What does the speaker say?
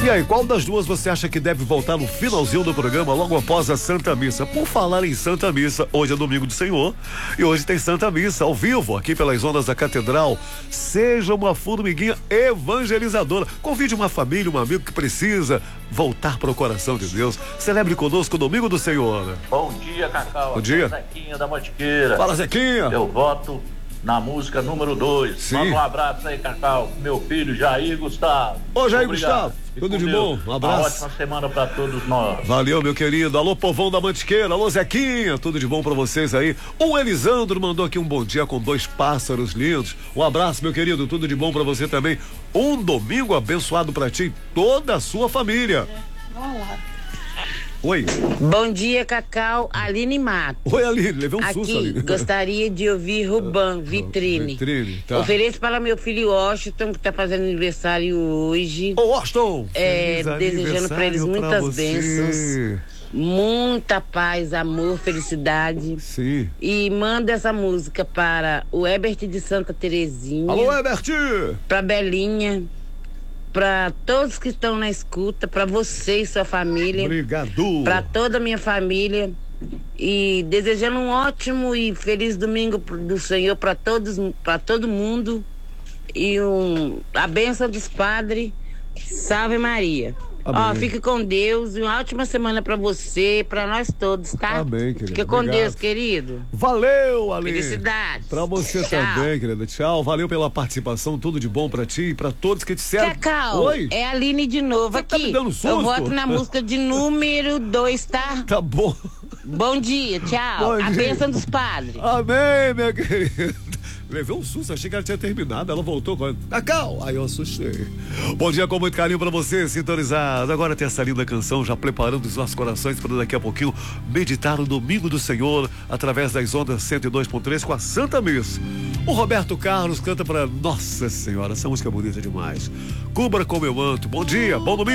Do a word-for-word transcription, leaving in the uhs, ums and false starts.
E aí, qual das duas você acha que deve voltar no finalzinho do programa, logo após a Santa Missa? Por falar em Santa Missa, hoje é domingo do Senhor e hoje tem Santa Missa ao vivo aqui pelas ondas da Catedral. Seja uma formiguinha evangelizadora. Convide uma família, um amigo que precisa voltar para o coração de Deus. Celebre conosco o domingo do Senhor. Bom dia, Cacau. Bom dia. Zequinha da Mantiqueira. Fala, Zequinha. Eu voto na música número dois. Manda um abraço aí, Cacau, pro meu filho Jair Gustavo. Ô, Jair Obrigado. Gustavo, tudo de bom? Um abraço. Uma ótima semana pra todos nós. Valeu, meu querido. Alô, povão da Mantiqueira. Alô, Zequinha. Tudo de bom pra vocês aí. O Elisandro mandou aqui um bom dia com dois pássaros lindos. Um abraço, meu querido. Tudo de bom pra você também. Um domingo abençoado pra ti e toda a sua família. Vamos lá. Oi. Bom dia, Cacau. Aline Mato. Oi, Aline. Levei um Aqui, susto, Aline. gostaria de ouvir Ruban, Vitrine. Vitrine, tá. Ofereço para meu filho Washington, que está fazendo aniversário hoje. Ô, Washington. É, desejando para eles muitas bênçãos. Muita paz, amor, felicidade. Sim. E manda essa música para o Herbert de Santa Terezinha. Alô, Herbert. Para Belinha. Para todos que estão na escuta, para você e sua família. Obrigado. Para toda a minha família. E desejando um ótimo e feliz domingo do Senhor para todos, para todo mundo. E um, a bênção dos padres. Salve Maria. Ó, fique com Deus e uma ótima semana pra você, pra nós todos, tá? Amém, querida. Fica com Obrigado. Deus, querido. Valeu, Aline. Felicidades. Pra você Tchau. também, querida. Tchau. Valeu pela participação. Tudo de bom pra ti e pra todos que te servem. Cacau, Oi. é a Aline de novo Você aqui. tá me dando susto? Eu voto na música de número dois, tá? Tá bom. Bom dia, tchau. Bom a dia. bênção dos padres. Amém, minha querida. Levei um susto, achei que ela tinha terminado. Ela voltou com Cacau. Aí eu assustei. Bom dia com muito carinho pra você, sintonizado. Agora tem essa linda canção já preparando os nossos corações para daqui a pouquinho meditar o domingo do Senhor através das ondas cento e dois ponto três com a Santa Missa. O Roberto Carlos canta pra Nossa Senhora. Essa música é bonita demais. Cubra com meu manto. Bom dia, bom domingo.